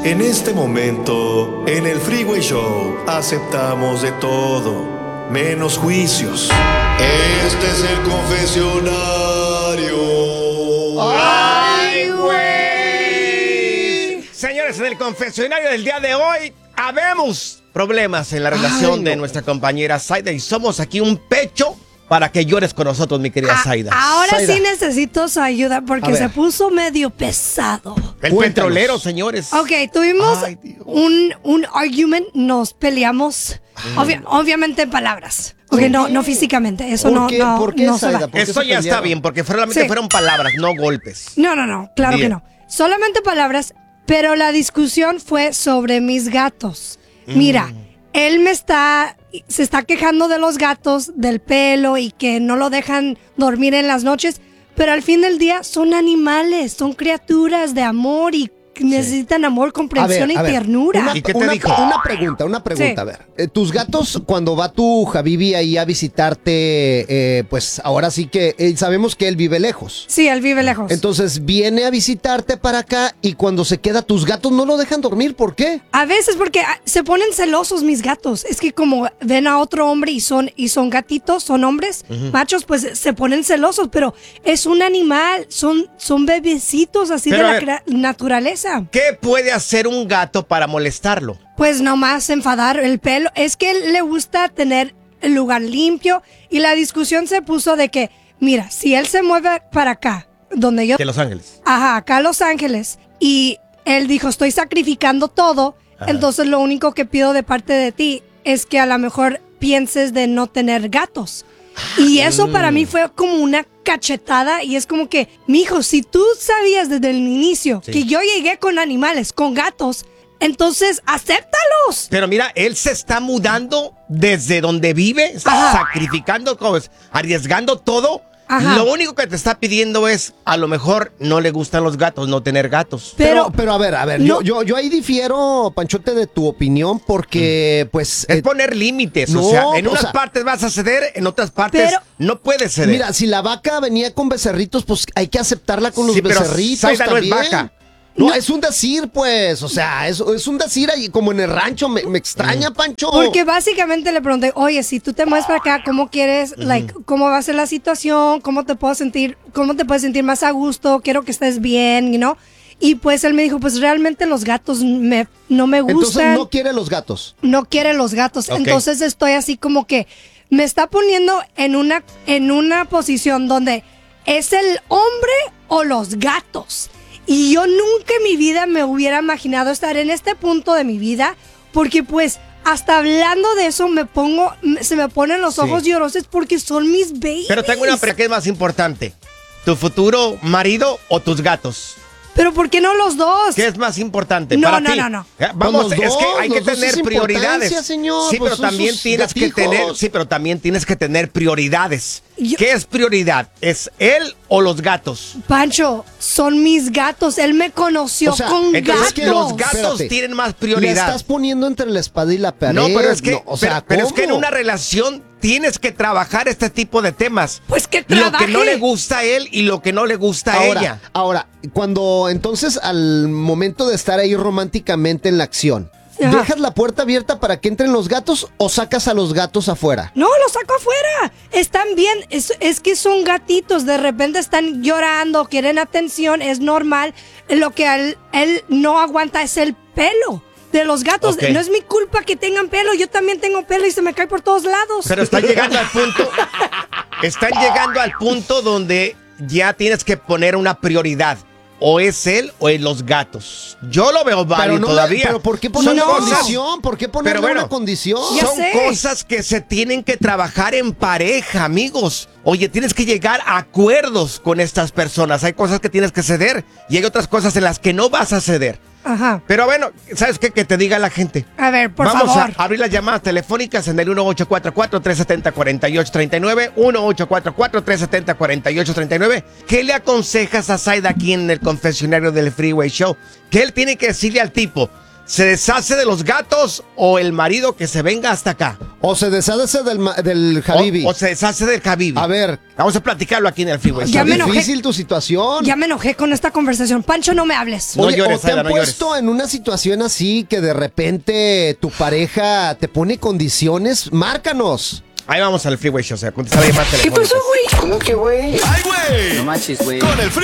En este momento, en el Freeway Show, aceptamos de todo, menos juicios. Este es el confesionario. ¡Ay, güey! Señores, en el confesionario del día de hoy, habemos problemas en la relación de nuestra compañera Zaida y somos aquí un pecho para que llores con nosotros, mi querida Zaida. Ahora sí necesito su ayuda porque se puso medio pesado. El petrolero, señores. Ok, tuvimos un argument, nos peleamos, obviamente en palabras. Ok, no físicamente, eso no se va. Eso ya está bien, porque solamente fueron palabras, no golpes. No, claro que no. Solamente palabras, pero la discusión fue sobre mis gatos. Mira, él se está quejando de los gatos, del pelo y que no lo dejan dormir en las noches, pero al fin del día son animales, son criaturas de amor y necesitan amor, comprensión y ternura. ¿Y qué te dijo? Una pregunta. Sí. A ver, tus gatos, cuando va tu Habibi ahí a visitarte, pues ahora sí que sabemos que él vive lejos. Sí, él vive lejos. Entonces viene a visitarte para acá y cuando se queda, tus gatos no lo dejan dormir. ¿Por qué? A veces porque se ponen celosos mis gatos. Es que como ven a otro hombre y son gatitos, son hombres, machos, pues se ponen celosos, pero es un animal, son bebecitos así pero de la naturaleza. ¿Qué puede hacer un gato para molestarlo? Pues nomás enfadar el pelo. Es que le gusta tener el lugar limpio y la discusión se puso de que, mira, si él se mueve para acá, donde yo... De Los Ángeles. Ajá, acá a Los Ángeles. Y él dijo, estoy sacrificando todo, entonces lo único que pido de parte de ti es que a lo mejor pienses de no tener gatos. Y eso para mí fue como una cachetada y es como que, mijo, si tú sabías desde el inicio que yo llegué con animales, con gatos, entonces acéptalos. Pero mira, él se está mudando desde donde vive, está sacrificando, arriesgando todo. Lo único que te está pidiendo es, a lo mejor no le gustan los gatos, no tener gatos. Pero a ver, no. yo ahí difiero, Panchote, de tu opinión porque, pues... Es poner límites, o sea, en unas partes vas a ceder, en otras partes no puedes ceder. Mira, si la vaca venía con becerritos, pues hay que aceptarla con los becerritos Zaida también. No es vaca. No, es un decir, pues, o sea, es un decir ahí como en el rancho, me extraña, Pancho. Porque básicamente le pregunté, oye, si tú te mueves para acá, ¿cómo quieres, cómo va a ser la situación? ¿Cómo te puedes sentir más a gusto? Quiero que estés bien, ¿no? Y pues él me dijo, pues realmente los gatos no me gustan. Entonces no quiere los gatos. No quiere los gatos, entonces estoy así como que me está poniendo en una posición donde es el hombre o los gatos. Y yo nunca en mi vida me hubiera imaginado estar en este punto de mi vida, porque pues hasta hablando de eso se me ponen los ojos llorosos porque son mis babies. Pero tengo una pregunta que es más importante, ¿tu futuro marido o tus gatos? Pero ¿por qué no los dos? ¿Qué es más importante no, para ti? No. Vamos, es que hay que tener prioridades. Señor, sí, pues pero también tienes que tener prioridades. ¿Qué es prioridad? ¿Es él o los gatos? Pancho, son mis gatos. Él me conoció con gatos. Que los gatos tienen más prioridad. Le estás poniendo entre la espada y la pared. No, pero es que, pero es que en ¿cómo? una relación tienes que trabajar este tipo de temas. Pues que trabaje. Lo que no le gusta a él y lo que no le gusta a ella. Ahora, cuando entonces al momento de estar ahí románticamente en la acción, ¿dejas la puerta abierta para que entren los gatos o sacas a los gatos afuera? No, los saco afuera. Están bien. Es que son gatitos. De repente están llorando, quieren atención. Es normal. Lo que él no aguanta es el pelo de los gatos. No es mi culpa que tengan pelo. Yo también tengo pelo y se me cae por todos lados. Pero están llegando al punto. Están llegando al punto donde ya tienes que poner una prioridad. O es él o es los gatos. Yo lo veo válido todavía. Pero ¿por qué ponerle una condición? ¿Por qué ponerle una condición? Son cosas que se tienen que trabajar en pareja, amigos. Oye, tienes que llegar a acuerdos con estas personas. Hay cosas que tienes que ceder y hay otras cosas en las que no vas a ceder. Ajá. Pero bueno, ¿sabes qué? Que te diga la gente. A ver, por favor. Vamos a abrir las llamadas telefónicas en el 1844-370-4839, 1844-370-4839. ¿Qué le aconsejas a Zaida aquí en el confesionario del Freeway Show? ¿Qué él tiene que decirle al tipo? ¿Se deshace de los gatos o el marido que se venga hasta acá? O se deshace del Habibi. O se deshace del Habibi. A ver. Vamos a platicarlo aquí en el Freeway. Ya Está me enojé. difícil tu situación. Ya me enojé con esta conversación. Pancho, no me hables. No Oye, llores, ¿o te Aida, han no llores. puesto en una situación así que de repente tu pareja te pone condiciones? Márcanos. Ahí vamos al Freeway Show. O sea, contestar la llamada telefónica. ¿Qué pasó, güey? ¿Cómo que, güey? ¡Ay, güey! No manches, güey. Con el